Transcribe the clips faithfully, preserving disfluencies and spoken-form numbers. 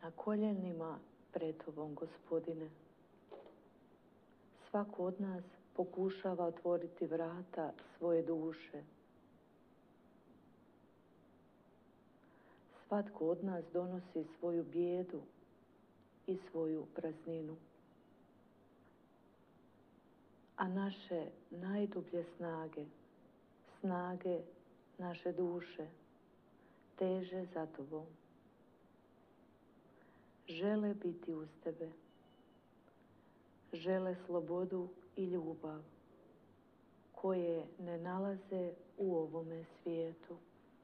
na koljenima pred Tobom, Gospodine. Svako od nas pokušava otvoriti vrata svoje duše. Svatko od nas donosi svoju bijedu i svoju prazninu. A naše najdublje snage, snage naše duše, teže za Tobom. Žele biti uz Tebe. Žele slobodu i ljubav koje ne nalaze u ovome svijetu.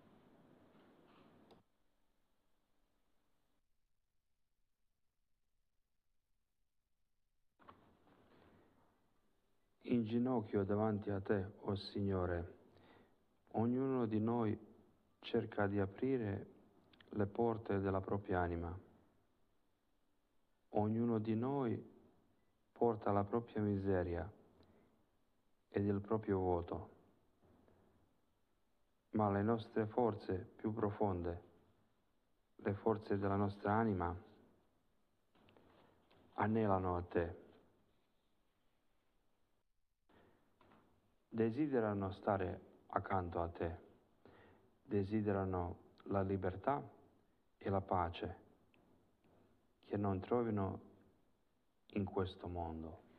In ginocchio davanti a Te, o Signore, ognuno di noi cerca di aprire le porte della propria anima. Ognuno di noi porta la propria miseria ed il proprio vuoto, ma le nostre forze più profonde, le forze della nostra anima, anelano a Te. Desiderano stare accanto a Te, desiderano la libertà e la pace che non trovino in questo mondo.